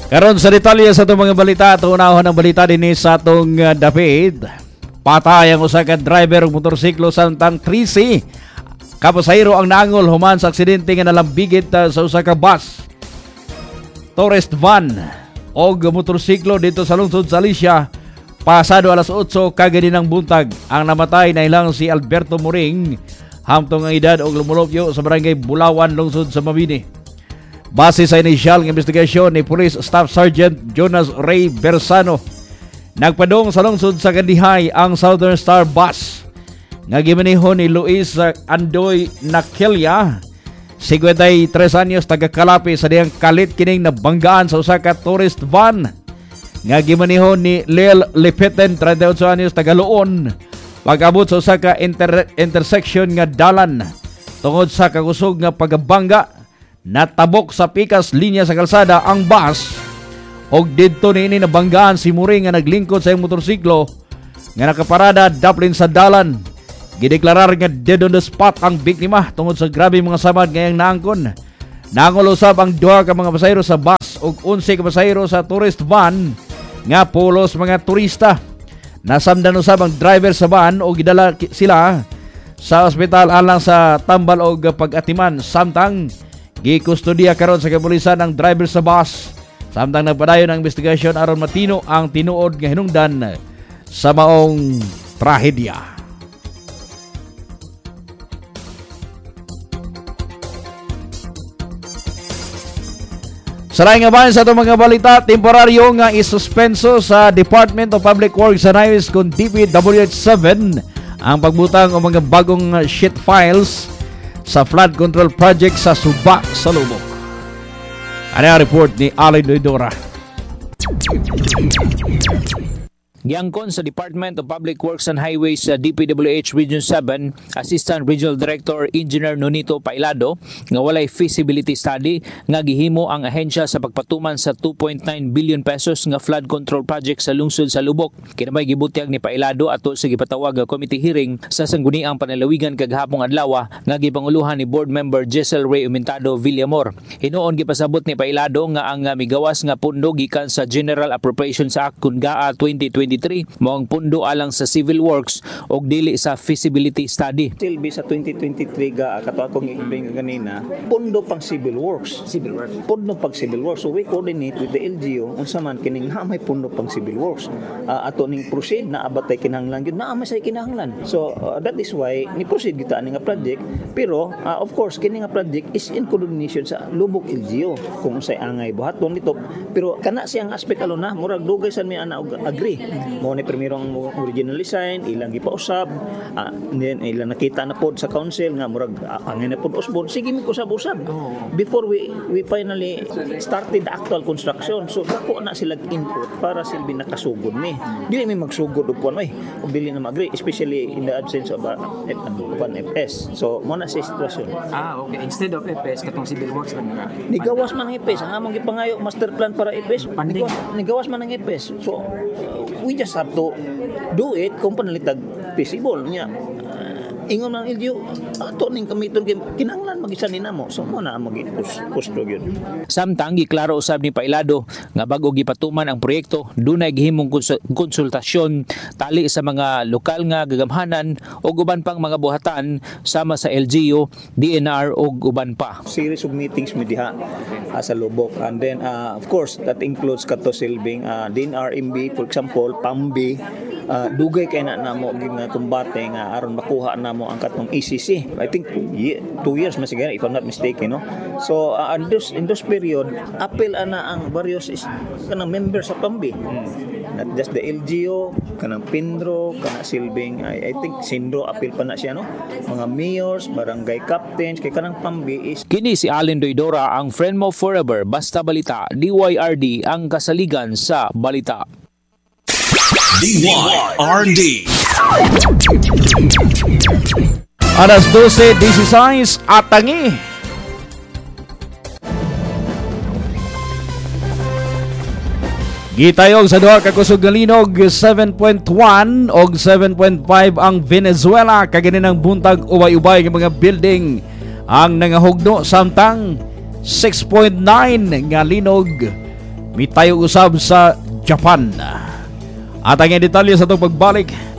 Karon sa detalye sa itong mga balita, tunahon ang balita din sa itong dapit. Patay ang usa ka driver ng motorsiklo samtang 13 kapasahero ang naangol human sa aksidente nga nalambigit sa usa ka bus, tourist van o motorsiklo dito sa lungsod sa Alicia pasado alas 8 kaganinang buntag. Ang namatay na ilang si Alberto Moring, hamtong ang edad og lumulupyo sa barangay Bulawan, lungsod sa Mabini. Base sa inisyal ng investigasyon ni Police Staff Sergeant Jonas Ray Bersano, nagpadong sa lungsod sa Kandihay ang Southern Star Bus nga gimaneho ni Luis Andoy Nakelia, 53 anyos, taga Kalapi, sa diyang kalit kining nabanggaan sa usa ka tourist van nga gimaneho ni Lel Lepeten, 38 anyos, taga Luon, pag-abot sa usa ka intersection nga dalan tungod sa kakusog nga pagbangga. Natabok sa pikas linya sa kalsada ang bus og didto niini nabanggaan si Moring nga naglingkod sa iyang motorsiklo nga nakaparada daplin sa dalan. Gideklarar nga dead on the spot ang biktima tungod sa grabe mga samad ngayang naangkon. Nangol usab ang duha ka mga pasahero sa bus ug 11 ka pasahero sa tourist van nga pulos mga turista. Nasamdan usab ang driver sa van ug gidala sila sa ospital alang sa tambal og pag-atiman. Samtang gikustodiya karon sa kapulisan ang driver sa bus, samtang nagpadayon ang investigasyon aron matino ang tinuod nga hinungdan sa maong trahedya. Sa laing nga bahin sa itong mga balita, temporaryo nga isuspenso sa Department of Public Works and Highways kung DPWH7 ang pagbutang o mga bagong sheet files sa flood control project sa Suba, Salubok. Ano ang report ni Alin Doidora? Giangkon sa Department of Public Works and Highways sa DPWH Region 7, Assistant Regional Director Engineer Nonito Pailado, nga walay feasibility study nga gihimo ang ahensya sa pagpatuman sa 2.9 billion pesos nga flood control project sa lungsod sa Lubok. Kinabay gibutyag ni Pailado ato sa gipatawag nga committee hearing sa sangguniang panalawigan kagahapong adlaw nga gipanguluhan ni board member Jessel Ray Umentado Villamor. Hinuon gipasabot ni Pailado nga ang migawas nga pundo gikan sa General Appropriations Act Kungaa 2023 mao ang pundo alang sa civil works og dili sa feasibility study. Silbi sa 2023 ga kato akong ibig ganina, pundo pang civil works. Pundo pang civil works. So we coordinate with the LGU unsa man kining may pundo pang civil works. Ato ning proceed na abatay kinahanglan gyud na say kinahanglan. So that is why ni proceed kita ani nga project, pero of course kini nga project is in coordination sa Lubok LGU kung unsay angay buhaton nito, pero kana siyang aspect alone na murag dugay sa mi ana og agree. Mo ni primero ang original design ilang gipausab, then ilang nakita na pod sa council nga murag angay na pod usbon, sige mi usab-usab before we finally started the actual construction. So dako na sila input para silbi nakasugod mi, dili mi magsugod og kuan og dili na mag-agree, especially in the absence of an FS. So mo na sa sitwasyon. Okay, instead of FS katong civil works man nga nigawas man ang FS, ang among gipangayo master plan para FS, nigawas man ang FS. So we just have to do it kung panalitag feasible niya. Ingon ng LGU ato ning kamiton kinahanglan mag-isa ni namo, so mo na mag-push gyud. Samtang giklaro usab ni Pailado nga bag-o gipatuman ang proyekto, dunay gihimong konsultasyon tali sa mga lokal nga gagamhanan o uban pang mga buhatan sama sa LGU, DNR ug uban pa. Series of meetings mi diha sa Lubok, and then of course that includes kato silbing DNR, MB, for example, PAMB, dugay kay na namo nga kumbate nga aron makuha na mo ang katong ECC. I think 2 years masigara if I'm not mistaken, no. So in this period apel ana ang various kanang members sa PAMB, not just the LGU, kanang Pindro, kanang silbing I think Sindro apel pa na siya, no, mga mayors, barangay captains, kay kanang PAMB is kini si Allen Doidora, ang friend mo forever, basta balita, DYRD ang kasaligan sa balita. DYRD. Alas 12:16 atangi. Gitayog sa duha ka kusog nga linog 7.1 og 7.5 ang Venezuela kaganinang buntag ubay-ubay nga mga building ang nangahugno, samtang 6.9 nga linog May tayo usab sa Japan. At ang detalye sa itong pagbalik